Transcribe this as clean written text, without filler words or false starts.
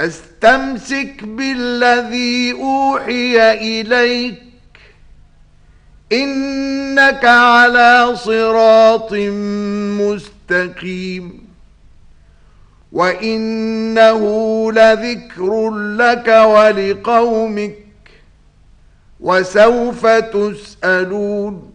فاستمسك بالذي أوحي إليك إنك على صراط مستقيم وإنه لذكر لك ولقومك وسوف تسألون